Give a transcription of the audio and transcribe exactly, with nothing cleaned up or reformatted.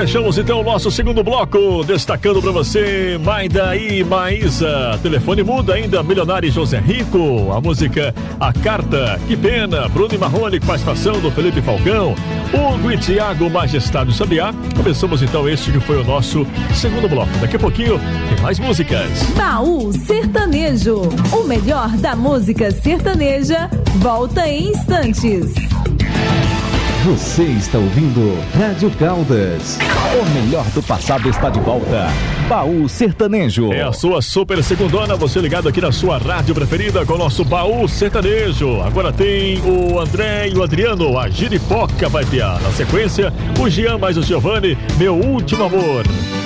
fechamos então o nosso segundo bloco, destacando para você Maida e Maísa. Telefone muda ainda, Milionário e José Rico. A música A Carta, Que Pena, Bruno e Marrone, com participação do Felipe Falcão, Hugo e Thiago, Majestade Sabiá. Começamos então este que foi o nosso segundo bloco. Daqui a pouquinho tem mais músicas. Baú Sertanejo, o melhor da música sertaneja, volta em instantes. Você está ouvindo Rádio Caldas. O melhor do passado está de volta. Baú Sertanejo. É a sua super segundona, você ligado aqui na sua rádio preferida com o nosso Baú Sertanejo. Agora tem o André e o Adriano, a Giripoca vai piar. Na sequência, o Jean mais o Giovanni, Meu Último Amor.